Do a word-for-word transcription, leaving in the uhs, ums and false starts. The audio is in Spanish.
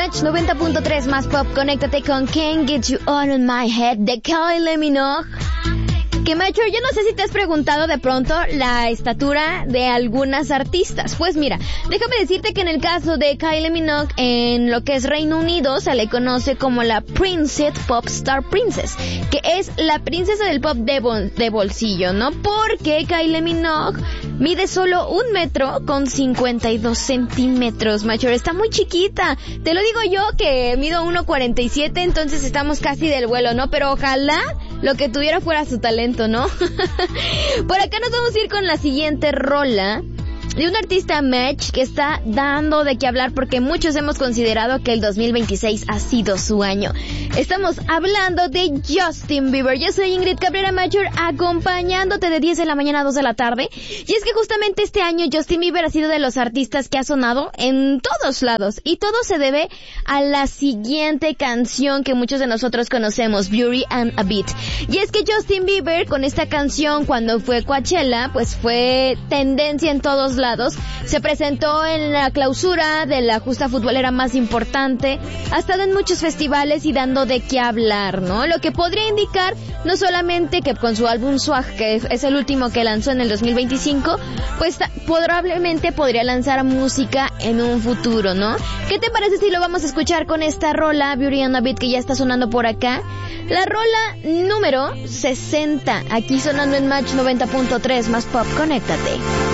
Match noventa punto tres más pop. Conéctate con Can't Get You Out of My Head de Kylie Minogue. Que Macho, yo no sé si te has preguntado de pronto la estatura de algunas artistas. Pues mira, déjame decirte que en el caso de Kylie Minogue, en lo que es Reino Unido, se le conoce como la Princess Pop Star Princess, que es la princesa del pop de, bol- de bolsillo, ¿no? Porque Kylie Minogue mide solo un metro con cincuenta y dos centímetros, Macho. Está muy chiquita. Te lo digo yo que mido uno cuarenta y siete, entonces estamos casi del vuelo, ¿no? Pero ojalá lo que tuviera fuera su talento, ¿no? Por acá nos vamos a ir con la siguiente rola de un artista Match que está dando de qué hablar porque muchos hemos considerado que el dos mil veintiséis ha sido su año. Estamos hablando de Justin Bieber. Yo soy Ingrid Cabrera Mayor, acompañándote de diez de la mañana a dos de la tarde. Y es que justamente este año Justin Bieber ha sido de los artistas que ha sonado en todos lados. Y todo se debe a la siguiente canción que muchos de nosotros conocemos, Beauty and a Beat. Y es que Justin Bieber, con esta canción, cuando fue Coachella, pues fue tendencia en todos lados. Se presentó en la clausura de la justa futbolera más importante, ha estado en muchos festivales y dando de qué hablar, ¿no? Lo que podría indicar no solamente que con su álbum Swag, que es el último que lanzó en el dos mil veinticinco, pues probablemente podría lanzar música en un futuro, ¿no? ¿Qué te parece si lo vamos a escuchar con esta rola, Beauty and a Beat, que ya está sonando por acá? La rola número sesenta, aquí sonando en Match noventa punto tres más pop. Conéctate.